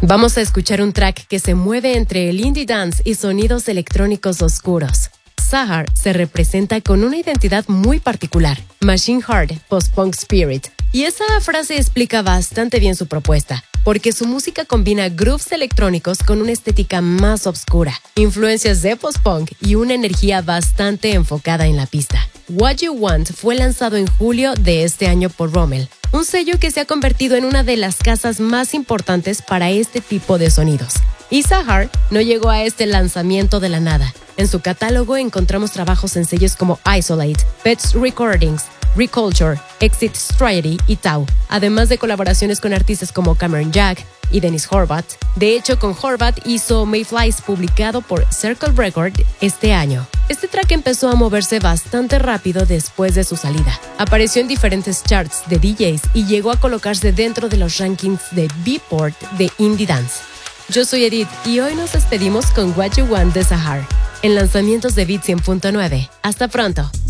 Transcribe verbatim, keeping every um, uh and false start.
Vamos a escuchar un track que se mueve entre el indie dance y sonidos electrónicos oscuros. Sahar se representa con una identidad muy particular, Machine Heart Post-Punk Spirit, y esa frase explica bastante bien su propuesta, porque su música combina grooves electrónicos con una estética más oscura, influencias de post-punk y una energía bastante enfocada en la pista. What You Want fue lanzado en julio de este año por Rommel, un sello que se ha convertido en una de las casas más importantes para este tipo de sonidos. Y Sahar no llegó a este lanzamiento de la nada. En su catálogo encontramos trabajos en sellos como Isolate, Pets Recordings, Reculture, Exit Strategy y Tau, además de colaboraciones con artistas como Cameron Jack y Dennis Horvath. De hecho, con Horvath hizo Mayflies, publicado por Circle Record este año. Este track empezó a moverse bastante rápido después de su salida. Apareció en diferentes charts de D Js y llegó a colocarse dentro de los rankings de Beatport de Indie Dance. Yo soy Edith y hoy nos despedimos con What You Want de Sahar, en lanzamientos de Beat cien punto nueve. Hasta pronto.